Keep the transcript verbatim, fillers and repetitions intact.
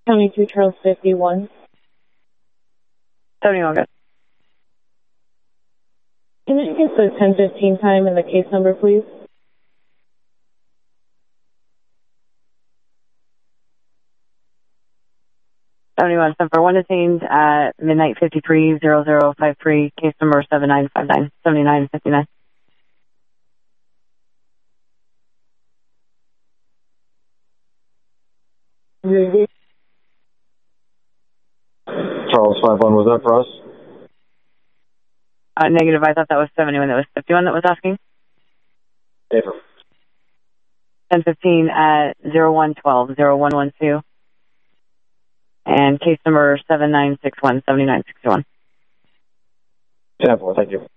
County two, Charles fifty-one. seventy-one, good. Can I get the ten fifteen time and the case number, please? seventy-one, seven four one detained at midnight fifty-three zero zero five three, case number seven nine five nine, seventy-nine fifty-nine. Charles five one, was that for us? Uh, negative, I thought that was seventy-one, that was fifty-one that was asking. Paper. ten fifteen at zero one twelve, zero one one two. And case number seven nine six one, seventy-nine sixty-one. ten four, thank you.